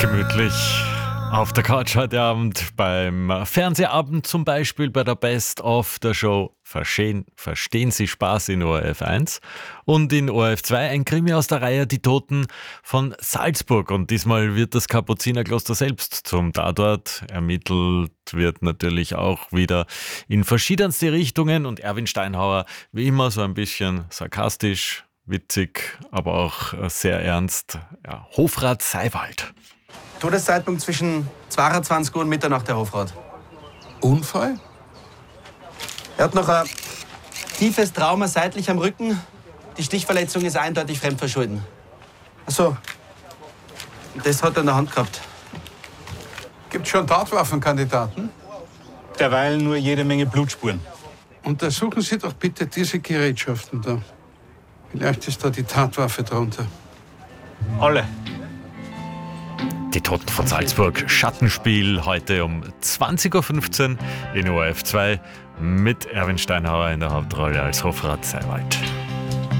Gemütlich auf der Couch heute Abend beim Fernsehabend, zum Beispiel bei der Best of der Show Verstehen Sie Spaß in ORF 1 und in ORF 2 ein Krimi aus der Reihe Die Toten von Salzburg. Und diesmal wird das Kapuzinerkloster selbst zum Tatort. Ermittelt wird natürlich auch wieder in verschiedenste Richtungen und Erwin Steinhauer wie immer so ein bisschen sarkastisch, witzig, aber auch sehr ernst. Ja, Hofrat Seiwald. Todeszeitpunkt zwischen 22 Uhr und Mitternacht, der Hofrat. Unfall? Er hat noch ein tiefes Trauma seitlich am Rücken. Die Stichverletzung ist eindeutig Fremdverschulden. Ach so. Das hat er in der Hand gehabt. Gibt schon Tatwaffenkandidaten? Derweil nur jede Menge Blutspuren. Untersuchen Sie doch bitte diese Gerätschaften da. Vielleicht ist da die Tatwaffe drunter. Alle. Die Toten von Salzburg, Schattenspiel, heute um 20.15 Uhr in ORF 2 mit Erwin Steinhauer in der Hauptrolle als Hofrat Seiwald.